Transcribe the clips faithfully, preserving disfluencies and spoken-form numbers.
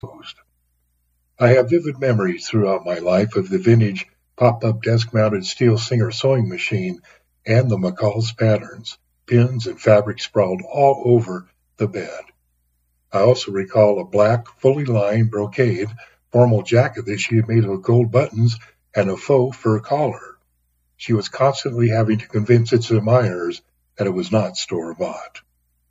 Post. I have vivid memories throughout my life of the vintage pop-up desk-mounted steel Singer sewing machine and the McCall's patterns, pins, and fabric sprawled all over the bed. I also recall a black, fully lined brocade formal jacket that she had made with gold buttons and a faux fur collar. She was constantly having to convince its admirers that it was not store-bought.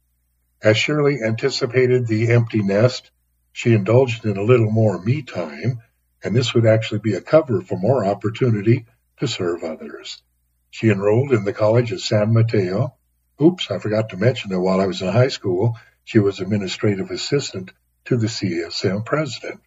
As Shirley anticipated the empty nest, she indulged in a little more me time, and this would actually be a cover for more opportunity to serve others. She enrolled in the College of San Mateo. Oops, I forgot to mention that while I was in high school, she was administrative assistant to the C S M president.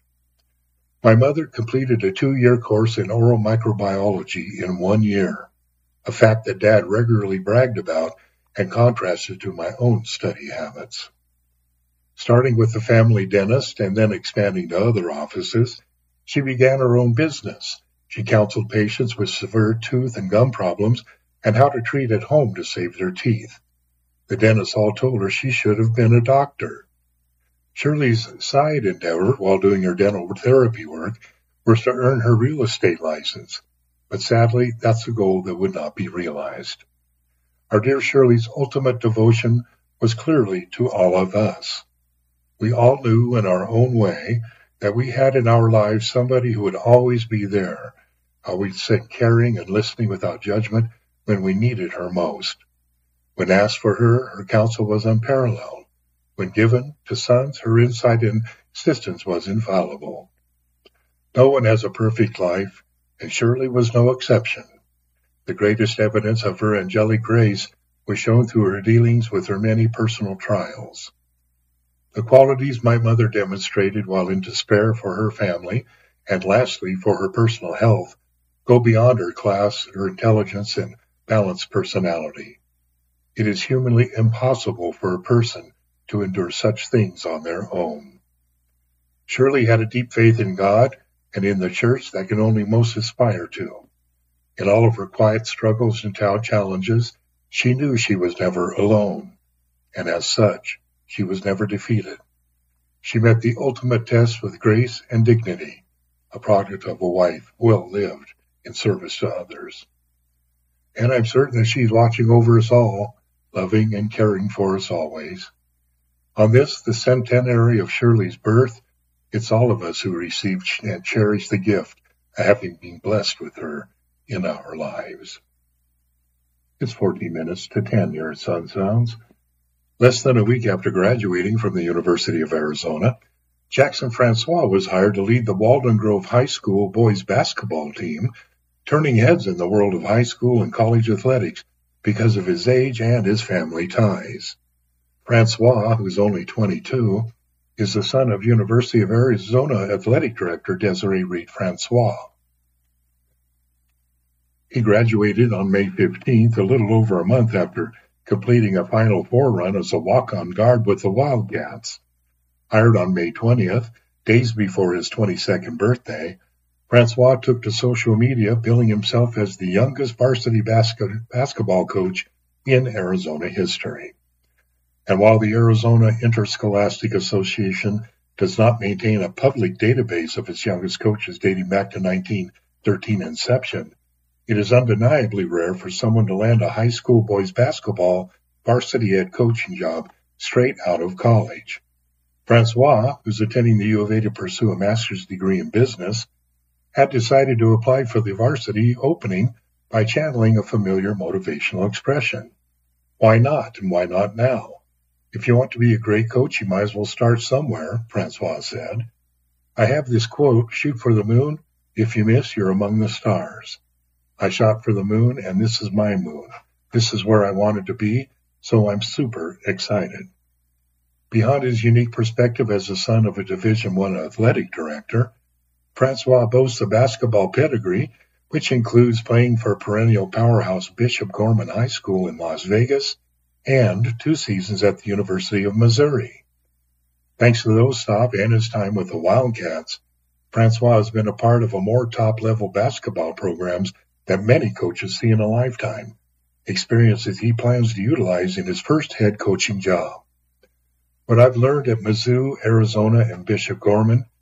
My mother completed a two-year course in oral microbiology in one year, a fact that Dad regularly bragged about and contrasted to my own study habits. Starting with the family dentist and then expanding to other offices, she began her own business. She counseled patients with severe tooth and gum problems and how to treat at home to save their teeth. The dentists all told her she should have been a doctor. Shirley's side endeavor while doing her dental therapy work was to earn her real estate license, but sadly, that's a goal that would not be realized. Our dear Shirley's ultimate devotion was clearly to all of us. We all knew in our own way that we had in our lives somebody who would always be there, always sit caring and listening without judgment when we needed her most. When asked for her, her counsel was unparalleled. When given to sons, her insight and assistance was infallible. No one has a perfect life, and Shirley was no exception. The greatest evidence of her angelic grace was shown through her dealings with her many personal trials. The qualities my mother demonstrated while in despair for her family, and lastly for her personal health, go beyond her class, her intelligence, and balanced personality. It is humanly impossible for a person to endure such things on their own. Shirley had a deep faith in God and in the church that can only most aspire to. In all of her quiet struggles and challenges, she knew she was never alone, and as such, she was never defeated. She met the ultimate test with grace and dignity, a product of a wife well lived in service to others. And I'm certain that she's watching over us all, loving and caring for us always. On this, the centenary of Shirley's birth, it's all of us who receive and cherish the gift of having been blessed with her in our lives. It's fourteen minutes to ten here at Sun Sounds. Less than a week after graduating from the University of Arizona, Jackson Francois was hired to lead the Walden Grove High School boys basketball team, turning heads in the world of high school and college athletics because of his age and his family ties. Francois, who's only twenty-two, is the son of University of Arizona athletic director Desiree Reed Francois. He graduated on May fifteenth, a little over a month after completing a Final Four run as a walk-on guard with the Wildcats. Hired on May twentieth, days before his twenty-second birthday, Francois took to social media billing himself as the youngest varsity basket- basketball coach in Arizona history. And while the Arizona Interscholastic Association does not maintain a public database of its youngest coaches dating back to nineteen thirteen inception, it is undeniably rare for someone to land a high school boys basketball varsity head coaching job straight out of college. Francois, who's attending the U of A to pursue a master's degree in business, had decided to apply for the varsity opening by channeling a familiar motivational expression. Why not, and why not now? If you want to be a great coach, you might as well start somewhere, Francois said. I have this quote, shoot for the moon. If you miss, you're among the stars. I shot for the moon, and this is my moon. This is where I wanted to be, so I'm super excited. Beyond his unique perspective as the son of a Division One athletic director, Francois boasts a basketball pedigree, which includes playing for perennial powerhouse Bishop Gorman High School in Las Vegas and two seasons at the University of Missouri. Thanks to those stops and his time with the Wildcats, Francois has been a part of a more top-level basketball programs that many coaches see in a lifetime, experiences he plans to utilize in his first head coaching job. What I've learned at Mizzou, Arizona, and Bishop Gorman